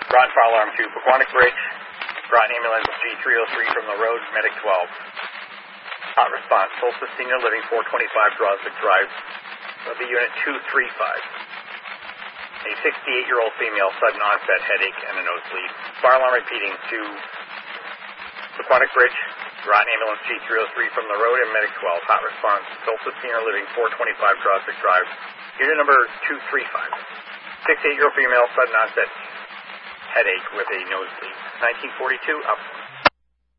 Brought fire alarm to Pequannock Bridge. Brought ambulance G303 from the road, medic 12. Hot response, Solstice Senior Living 425 Droswick Drive. That'll be unit 235. A 68-year-old female, sudden onset headache and a nosebleed. Fire alarm repeating to Pequannock Bridge. Brought ambulance G303 from the road and medic 12. Hot response, Solstice Senior Living 425 Droswick Drive. Unit number 235. 68-year-old female, sudden onset headache with a nosebleed. 1942, up.